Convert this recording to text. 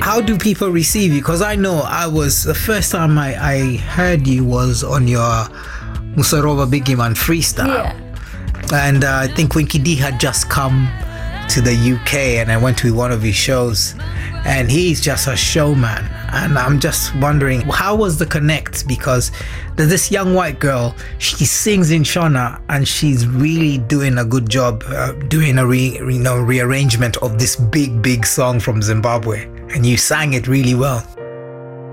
how do people receive you? Because I know the first time I heard you was on your Musarova Biggie Man freestyle. Yeah. And I think Winky D had just come to the UK and I went to one of his shows, and he's just a showman. And I'm just wondering, how was the connect? Because there's this young white girl, she sings in Shona and she's really doing a good job doing a rearrangement of this big song from Zimbabwe, and you sang it really well.